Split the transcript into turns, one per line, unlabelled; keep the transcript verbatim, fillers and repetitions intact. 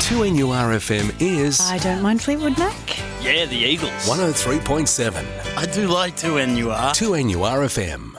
two N U R F M is
I don't mind Fleetwood Mac.
Yeah, the Eagles.
one oh three point seven.
I do like two N U R.
two N U R F M.